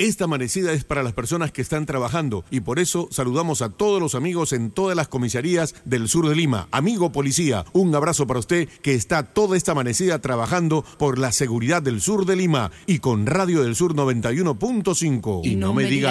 Esta amanecida es para las personas que están trabajando y por eso saludamos a todos los amigos en todas las comisarías del sur de Lima. Amigo policía, un abrazo para usted que está toda esta amanecida trabajando por la seguridad del sur de Lima y con Radio del Sur 91.5. Y no me diga